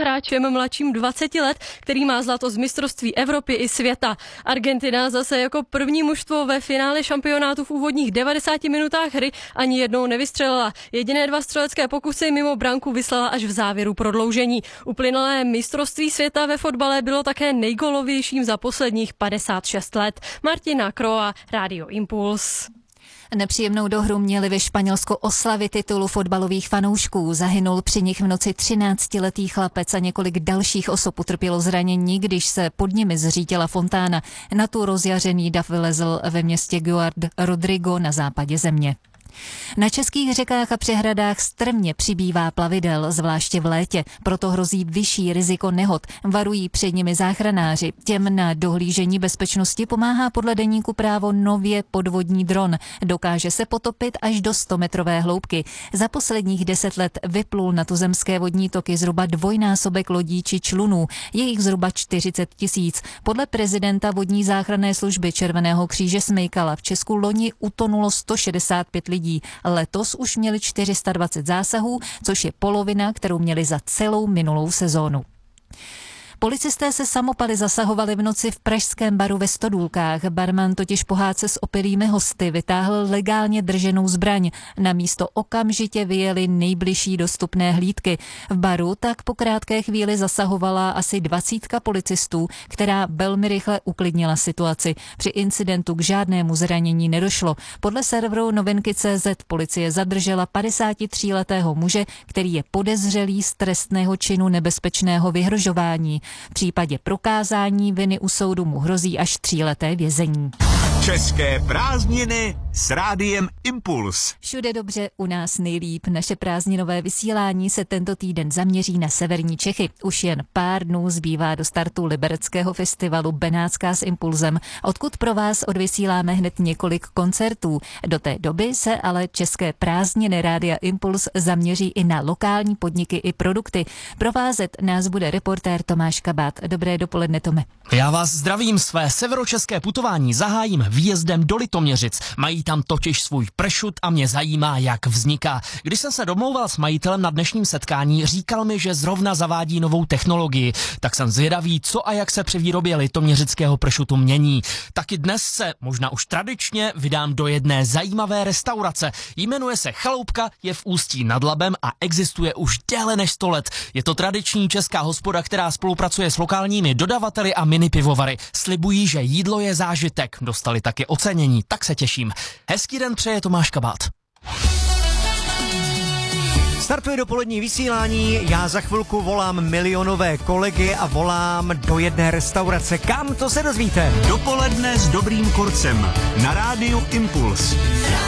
hráčem mladším 20 let, který má zlato z mistrovství Evropy i světa. Argentina zase jako první mužstvo ve finále šampionátu v úvodních 90 minutách hry ani jednou nevystřelila. Jediné 2 střelecké pokusy mimo branku vyslala až v závěru prodloužení. Uplynulé mistrovství světa ve fotbale bylo také nejgolovějším za posledních 56 let. Martina Kroa, Rádio Impuls. Nepříjemnou dohru měli ve Španělsku oslavy titulu fotbalových fanoušků. Zahynul při nich v noci 13letý chlapec a několik dalších osob utrpělo zranění, když se pod nimi zřítila fontána. Na tu rozjařený dav vylezl ve městě Guard Rodrigo na západě země. Na českých řekách a přehradách strmě přibývá plavidel, zvláště v létě, proto hrozí vyšší riziko nehod, varují před nimi záchranáři. Těm na dohlížení bezpečnosti pomáhá podle deníku Právo nově podvodní dron. Dokáže se potopit až do 100metrové hloubky. Za posledních 10 let vyplul na tuzemské vodní toky zhruba dvojnásobek lodí či člunů, je jich zhruba 40 000. Podle prezidenta vodní záchranné služby Červeného kříže Smejkala v Česku loni utonulo 165 lidí. Letos už měli 420 zásahů, což je polovina, kterou měli za celou minulou sezónu. Policisté se samopaly zasahovali v noci v pražském baru ve Stodůlkách. Barman totiž po hádce s opilými hosty vytáhl legálně drženou zbraň. Na místo okamžitě vyjeli nejbližší dostupné hlídky. V baru tak po krátké chvíli zasahovala asi 20 policistů, která velmi rychle uklidnila situaci. Při incidentu k žádnému zranění nedošlo. Podle serveru Novinky.cz policie zadržela 53letého muže, který je podezřelý z trestného činu nebezpečného vyhrožování. V případě prokázání viny u soudu mu hrozí až 3leté vězení. České prázdniny s Rádiem Impuls. Všude dobře, u nás nejlíp. Naše prázdninové vysílání se tento týden zaměří na severní Čechy. Už jen pár dnů zbývá do startu libereckého festivalu Benátská s Impulzem, odkud pro vás odvysíláme hned několik koncertů. Do té doby se ale české prázdniny Rádia Impuls zaměří i na lokální podniky i produkty. Provázet nás bude reportér Tomáš Kabát. Dobré dopoledne, Tome. Já vás zdravím, své severočeské putování zahájím výjezdem do Litoměřic. Mají tam totiž svůj pršut a mě zajímá, jak vzniká. Když jsem se domlouval s majitelem na dnešním setkání, říkal mi, že zrovna zavádí novou technologii. Tak jsem zvědavý, co a jak se při výrobě litoměřického pršutu mění. Taky dnes se, možná už tradičně, vydám do jedné zajímavé restaurace. Jmenuje se Chaloupka, je v Ústí nad Labem a existuje už déle než 100 let. Je to tradiční česká hospoda, která spolupracuje s lokálními dodavateli a mini pivovary. Slibují, že jídlo je zážitek. Dostali taky ocenění, tak se těším. Hezký den přeje Tomáš Kabát. Startuje dopolední vysílání, já za chvilku volám milionové kolegy a volám do jedné restaurace. Kam, to se dozvíte? Dopoledne s dobrým kurcem na Rádiu Impuls.